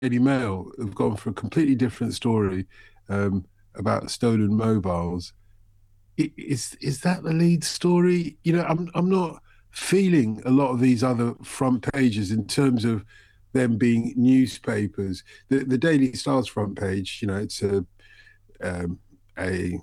Daily Mail have gone for a completely different story about stolen mobiles. Is that the lead story? I'm not feeling a lot of these other front pages in terms of them being newspapers. The Daily Star's front page, it's um, a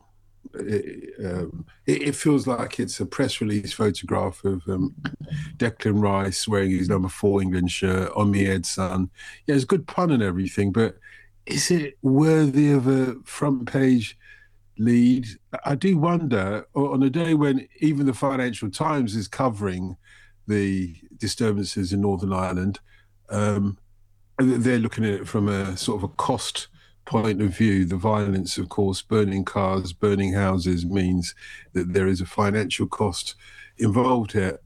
it feels like it's a press release photograph of Declan Rice wearing his number 4 England shirt, on me Ed son. Yeah, it's a good pun and everything, but is it worthy of a front page lead? I do wonder on a day when even the Financial Times is covering the disturbances in Northern Ireland. Um, they're looking at it from a sort of a cost point of view. The violence, of course, burning cars, burning houses means that there is a financial cost involved here.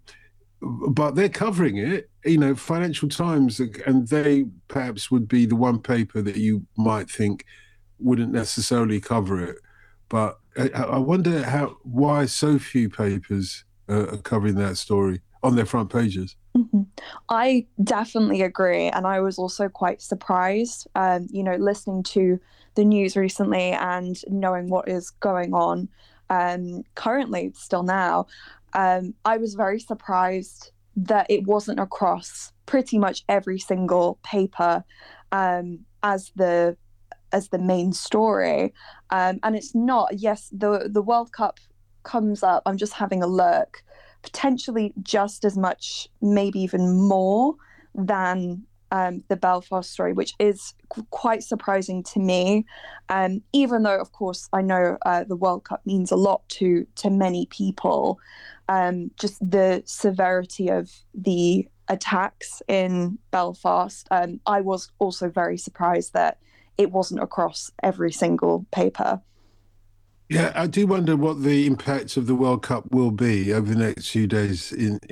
But they're covering it, Financial Times, and they perhaps would be the one paper that you might think wouldn't necessarily cover it. But I wonder why so few papers are covering that story on their front pages. Mhm. I definitely agree. And I was also quite surprised, listening to the news recently and knowing what is going on currently, still now. I was very surprised that it wasn't across pretty much every single paper as the main story. And it's not, yes, the World Cup comes up. I'm just having a look, potentially just as much, maybe even more than the Belfast story, which is quite surprising to me. Even though, of course, I know the World Cup means a lot to many people. Just the severity of the attacks in Belfast. I was also very surprised that it wasn't across every single paper. Yeah, I do wonder what the impact of the World Cup will be over the next few days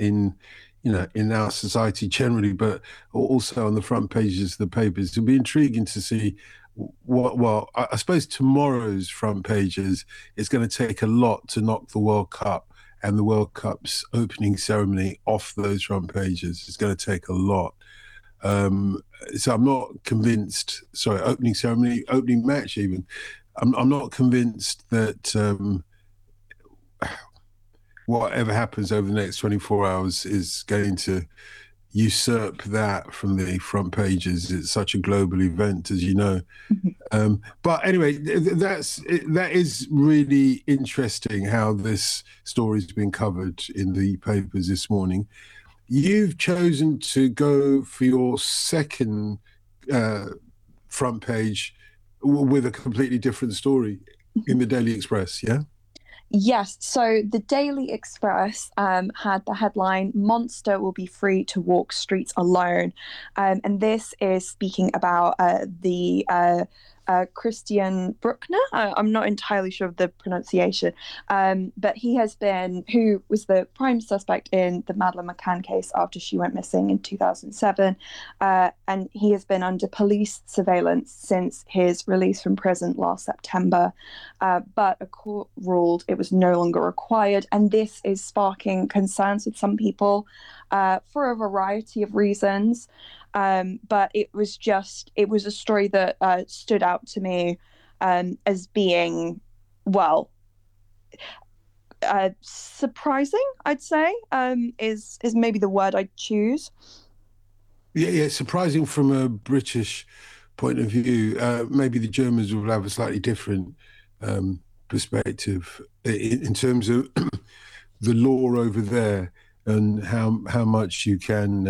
in our society generally, but also on the front pages of the papers. It'll be intriguing to see what. Well, I suppose tomorrow's front pages is going to take a lot to knock the World Cup and the World Cup's opening ceremony off those front pages. It's going to take a lot. Um, so I'm not convinced. Sorry, opening ceremony, opening match, even. I'm not convinced that whatever happens over the next 24 hours is going to usurp that from the front pages. It's such a global event, as you know. But anyway, that is really interesting how this story's been covered in the papers this morning. You've chosen to go for your second uh, front page with a completely different story in the Daily Express, yeah? Yes, so the Daily Express had the headline "Monster will be free to walk streets alone," and this is speaking about the Christian Bruckner. I'm not entirely sure of the pronunciation, but who was the prime suspect in the Madeleine McCann case after she went missing in 2007, and he has been under police surveillance since his release from prison last September. But a court ruled it was no longer required. And this is sparking concerns with some people for a variety of reasons. But it was a story that stood out to me as being, well, surprising, I'd say, is maybe the word I'd choose. Yeah, surprising from a British point of view. Maybe the Germans will have a slightly different perspective in terms of the law over there and how much you can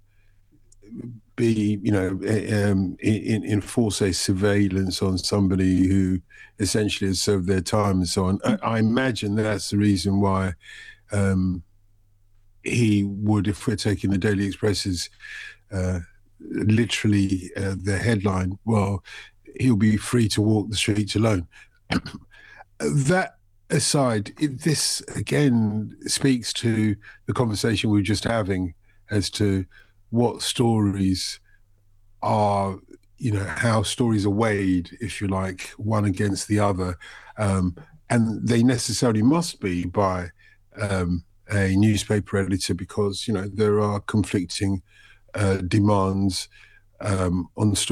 be, enforce a surveillance on somebody who essentially has served their time and so on. I imagine that's the reason why um, he would, if we're taking the Daily Express's uh, literally the headline, well, he'll be free to walk the streets alone. That aside, this again speaks to the conversation we were just having as to what stories are, how stories are weighed, if you like, one against the other. And they necessarily must be by a newspaper editor because, there are conflicting demands on stories